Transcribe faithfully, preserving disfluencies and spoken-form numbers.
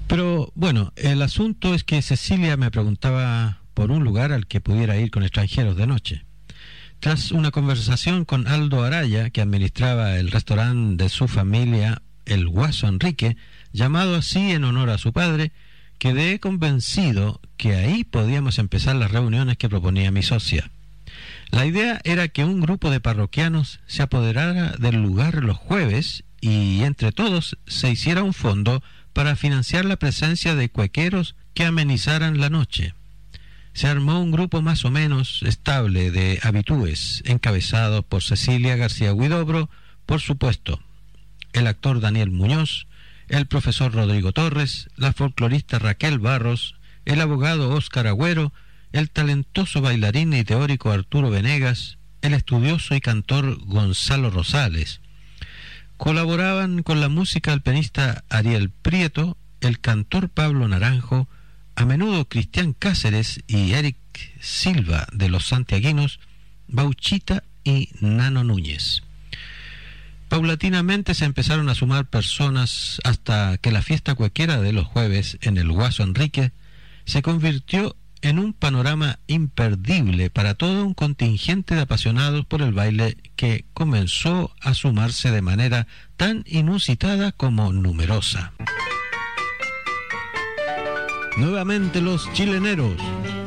Pero bueno, el asunto es que Cecilia me preguntaba por un lugar al que pudiera ir con extranjeros de noche. Tras una conversación con Aldo Araya, que administraba el restaurante de su familia, el Guaso Enrique, llamado así en honor a su padre, quedé convencido que ahí podíamos empezar las reuniones que proponía mi socia. La idea era que un grupo de parroquianos se apoderara del lugar los jueves y entre todos se hiciera un fondo para financiar la presencia de cuequeros que amenizaran la noche. Se armó un grupo más o menos estable de habitúes, encabezado por Cecilia García Huidobro, por supuesto, el actor Daniel Muñoz, el profesor Rodrigo Torres, la folclorista Raquel Barros, el abogado Óscar Agüero, el talentoso bailarín y teórico Arturo Venegas, el estudioso y cantor Gonzalo Rosales. Colaboraban con la música el pianista Ariel Prieto, el cantor Pablo Naranjo, a menudo Cristian Cáceres y Eric Silva de los Santiaguinos, Bauchita y Nano Núñez. Paulatinamente se empezaron a sumar personas hasta que la fiesta cuequera de los jueves en el Guaso Enrique se convirtió en un panorama imperdible para todo un contingente de apasionados por el baile que comenzó a sumarse de manera tan inusitada como numerosa. Nuevamente los chileneros.